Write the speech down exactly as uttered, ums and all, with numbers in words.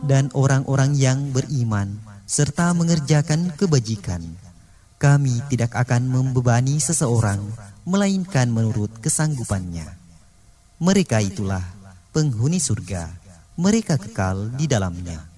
dan orang-orang yang beriman serta mengerjakan kebajikan, kami tidak akan membebani seseorang melainkan menurut kesanggupannya. Mereka itulah penghuni surga, mereka kekal di dalamnya.